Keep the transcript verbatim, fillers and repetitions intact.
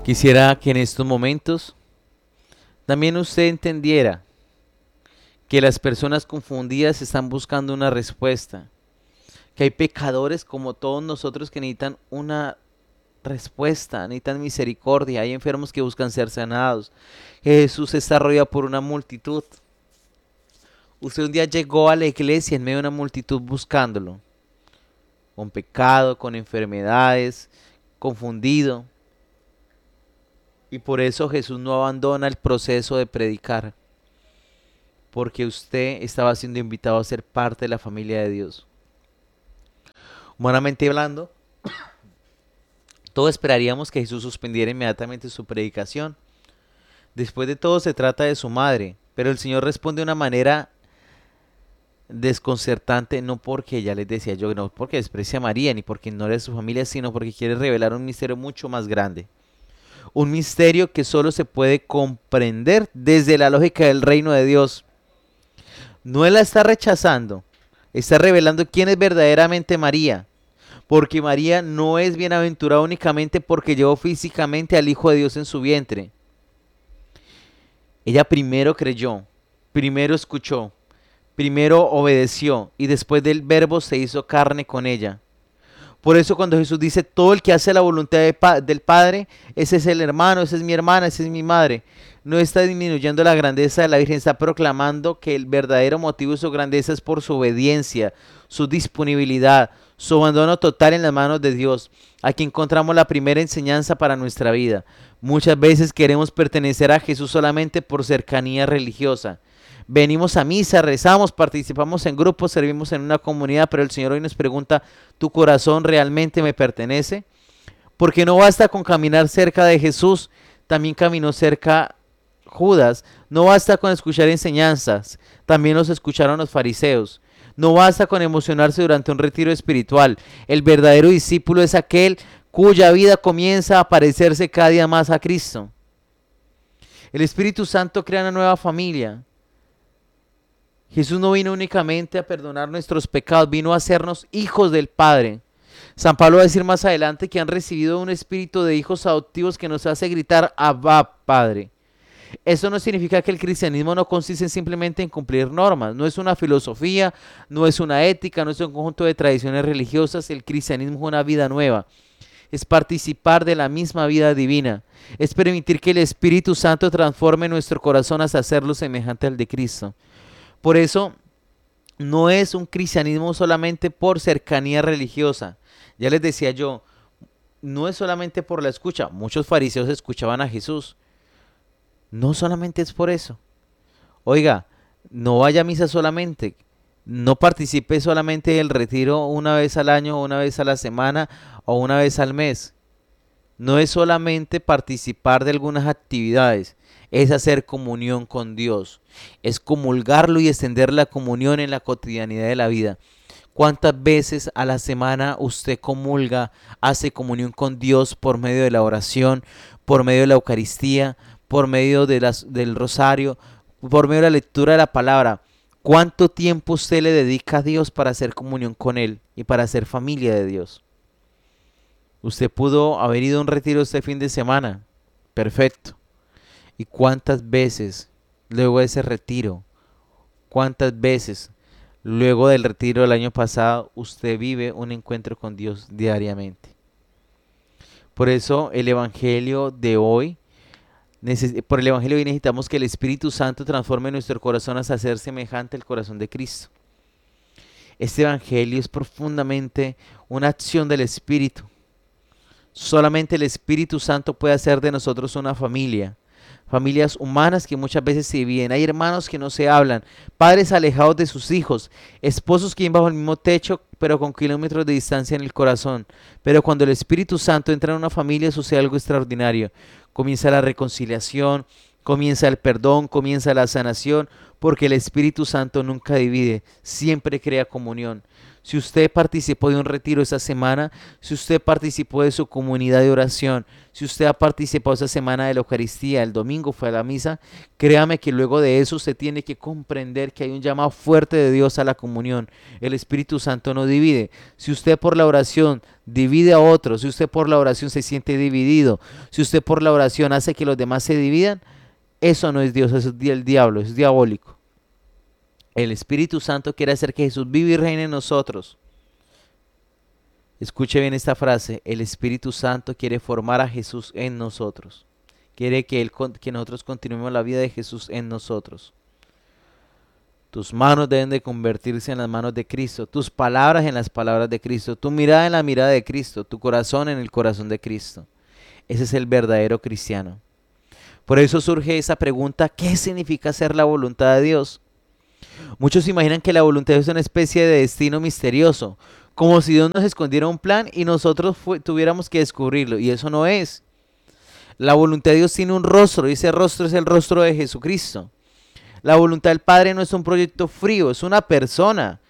Quisiera que en estos momentos también usted entendiera que las personas confundidas están buscando una respuesta, que hay pecadores como todos nosotros que necesitan una respuesta, necesitan misericordia, hay enfermos que buscan ser sanados, que Jesús está rodeado por una multitud. Usted un día llegó a la iglesia en medio de una multitud buscándolo, con pecado, con enfermedades, confundido, y por eso Jesús no abandona el proceso de predicar, porque usted estaba siendo invitado a ser parte de la familia de Dios. Humanamente hablando, todos esperaríamos que Jesús suspendiera inmediatamente su predicación. Después de todo se trata de su madre, pero el Señor responde de una manera desconcertante, no porque ya les decía yo, no porque desprecia a María ni porque ignore a su familia, sino porque quiere revelar un misterio mucho más grande. Un misterio que solo se puede comprender desde la lógica del reino de Dios. No la está rechazando, está revelando quién es verdaderamente María. Porque María no es bienaventurada únicamente porque llevó físicamente al Hijo de Dios en su vientre. Ella primero creyó, primero escuchó, primero obedeció y después del verbo se hizo carne con ella. Por eso cuando Jesús dice, todo el que hace la voluntad de pa del Padre, ese es el hermano, esa es mi hermana, esa es mi madre. No está disminuyendo la grandeza de la Virgen, está proclamando que el verdadero motivo de su grandeza es por su obediencia, su disponibilidad, su abandono total en las manos de Dios. Aquí encontramos la primera enseñanza para nuestra vida. Muchas veces queremos pertenecer a Jesús solamente por cercanía religiosa. Venimos a misa, rezamos, participamos en grupos, servimos en una comunidad, pero el Señor hoy nos pregunta, ¿tu corazón realmente me pertenece? Porque no basta con caminar cerca de Jesús, también caminó cerca Judas. No basta con escuchar enseñanzas, también los escucharon los fariseos. No basta con emocionarse durante un retiro espiritual. El verdadero discípulo es aquel cuya vida comienza a parecerse cada día más a Cristo. El Espíritu Santo crea una nueva familia. Jesús no vino únicamente a perdonar nuestros pecados, vino a hacernos hijos del Padre. San Pablo va a decir más adelante que han recibido un espíritu de hijos adoptivos que nos hace gritar Abba, Padre. Eso no significa que el cristianismo no consiste simplemente en cumplir normas, no es una filosofía, no es una ética, no es un conjunto de tradiciones religiosas, el cristianismo es una vida nueva, es participar de la misma vida divina, es permitir que el Espíritu Santo transforme nuestro corazón hasta hacerlo semejante al de Cristo. Por eso no es un cristianismo solamente por cercanía religiosa. Ya les decía yo, no es solamente por la escucha. Muchos fariseos escuchaban a Jesús. No solamente es por eso. Oiga, no vaya a misa solamente. No participe solamente del retiro una vez al año, una vez a la semana o una vez al mes. No es solamente participar de algunas actividades, es hacer comunión con Dios, es comulgarlo y extender la comunión en la cotidianidad de la vida. ¿Cuántas veces a la semana usted comulga, hace comunión con Dios por medio de la oración, por medio de la Eucaristía, por medio de las, del rosario, por medio de la lectura de la palabra? ¿Cuánto tiempo usted le dedica a Dios para hacer comunión con Él y para ser familia de Dios? Usted pudo haber ido a un retiro este fin de semana. Perfecto. ¿Y cuántas veces luego de ese retiro, cuántas veces luego del retiro del año pasado, usted vive un encuentro con Dios diariamente? Por eso el Evangelio de hoy, por el Evangelio de hoy necesitamos que el Espíritu Santo transforme nuestro corazón hasta ser semejante al corazón de Cristo. Este Evangelio es profundamente una acción del Espíritu. Solamente el Espíritu Santo puede hacer de nosotros una familia. Familias humanas que muchas veces se dividen. Hay hermanos que no se hablan, padres alejados de sus hijos, esposos que viven bajo el mismo techo, pero con kilómetros de distancia en el corazón. Pero cuando el Espíritu Santo entra en una familia, sucede algo extraordinario. Comienza la reconciliación, comienza el perdón, comienza la sanación, porque el Espíritu Santo nunca divide, siempre crea comunión. Si usted participó de un retiro esta semana, si usted participó de su comunidad de oración, si usted ha participado esta semana de la Eucaristía, el domingo fue a la misa, créame que luego de eso usted tiene que comprender que hay un llamado fuerte de Dios a la comunión. El Espíritu Santo no divide. Si usted por la oración divide a otros, si usted por la oración se siente dividido, si usted por la oración hace que los demás se dividan, eso no es Dios, eso es el diablo, es diabólico. El Espíritu Santo quiere hacer que Jesús viva y reine en nosotros. Escuche bien esta frase, el Espíritu Santo quiere formar a Jesús en nosotros. Quiere que, él, que nosotros continuemos la vida de Jesús en nosotros. Tus manos deben de convertirse en las manos de Cristo, tus palabras en las palabras de Cristo, tu mirada en la mirada de Cristo, tu corazón en el corazón de Cristo. Ese es el verdadero cristiano. Por eso surge esa pregunta, ¿qué significa hacer la voluntad de Dios? Muchos imaginan que la voluntad de Dios es una especie de destino misterioso, como si Dios nos escondiera un plan y nosotros tuviéramos que descubrirlo, y eso no es. La voluntad de Dios tiene un rostro, y ese rostro es el rostro de Jesucristo. La voluntad del Padre no es un proyecto frío, es una persona.